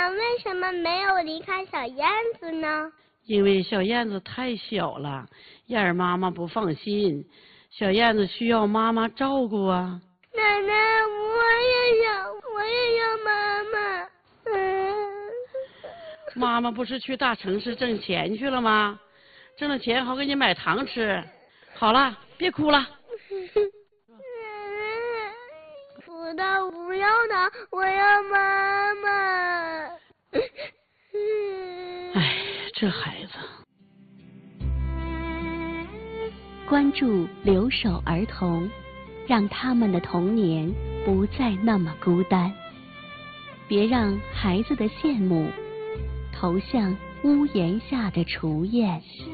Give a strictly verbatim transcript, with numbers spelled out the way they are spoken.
妈为什么没有离开小燕子呢？ 因为小燕子太小了，燕儿妈妈不放心，小燕子需要妈妈照顾啊。 奶奶，我也想，我也要妈妈。嗯。 妈妈不是去大城市挣钱去了吗？挣了钱好给你买糖吃。好了，别哭了。 不的，不要的，我要妈妈。 哎，这孩子。 关注留守儿童，让他们的童年不再那么孤单。别让孩子的羡慕投向屋檐下的雏燕。